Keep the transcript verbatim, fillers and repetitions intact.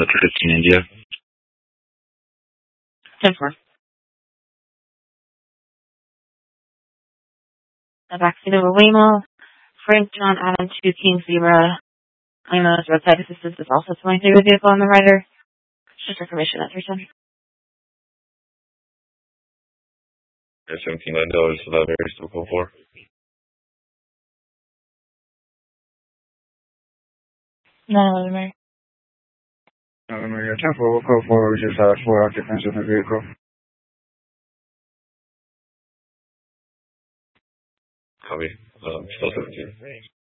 Metro fifteen India. ten four. Backseat over Waymo. Frank John Adam two King Zebra. Waymo's roadside assistance is also flowing through the vehicle on the rider. Just information at three ten. seventeen nine dollars for that very still call for. nine eleven Mary. nine eleven Mary, ten four, code four, we just had four occupants in the vehicle. Copy. Um, still seventeen.